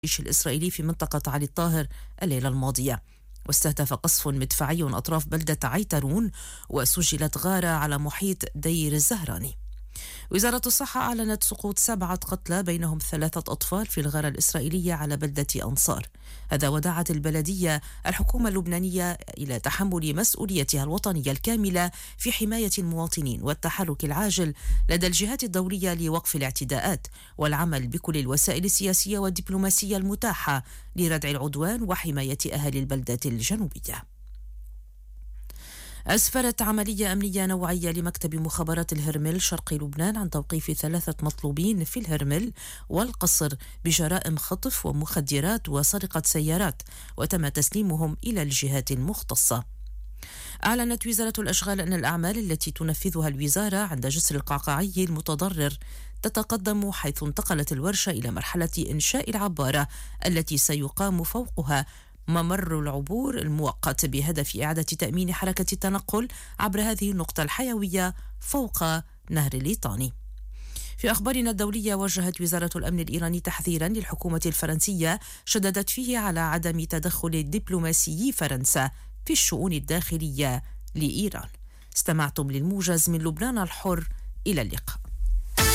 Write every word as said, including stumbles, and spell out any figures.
الجيش الإسرائيلي في منطقة علي الطاهر الليلة الماضية. واستهدف قصف مدفعي أطراف بلدة عيترون، وسجلت غارة على محيط دير الزهراني. وزارة الصحة أعلنت سقوط سبعة قتلى بينهم ثلاثة أطفال في الغارة الإسرائيلية على بلدة أنصار. هذا ودعت البلدية الحكومة اللبنانية إلى تحمل مسؤوليتها الوطنية الكاملة في حماية المواطنين والتحرك العاجل لدى الجهات الدولية لوقف الاعتداءات، والعمل بكل الوسائل السياسية والدبلوماسية المتاحة لردع العدوان وحماية أهالي البلدة الجنوبية. أسفرت عملية أمنية نوعية لمكتب مخابرات الهرمل شرق لبنان عن توقيف ثلاثة مطلوبين في الهرمل والقصر بجرائم خطف ومخدرات وسرقة سيارات، وتم تسليمهم إلى الجهات المختصة. أعلنت وزارة الأشغال أن الأعمال التي تنفذها الوزارة عند جسر القعقاعي المتضرر تتقدم، حيث انتقلت الورشة إلى مرحلة إنشاء العبارة التي سيقام فوقها ممر العبور المؤقت بهدف إعادة تأمين حركة التنقل عبر هذه النقطة الحيوية فوق نهر الليطاني. في أخبارنا الدولية، وجهت وزارة الأمن الإيراني تحذيرا للحكومة الفرنسية شددت فيه على عدم تدخل دبلوماسيي فرنسا في الشؤون الداخلية لإيران. استمعتم للموجز من لبنان الحر، إلى اللقاء.